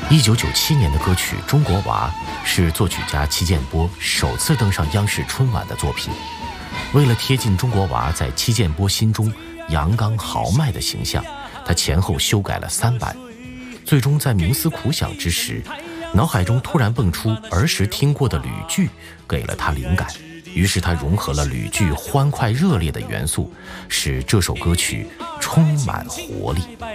1997年的歌曲《中国娃》是作曲家戚建波首次登上央视春晚的作品。为了贴近中国娃在戚建波心中阳刚豪迈的形象，他前后修改了3版。最终在冥思苦想之时，脑海中突然蹦出儿时听过的吕剧，给了他灵感。于是他融合了吕剧欢快热烈的元素，使这首歌曲充满活力。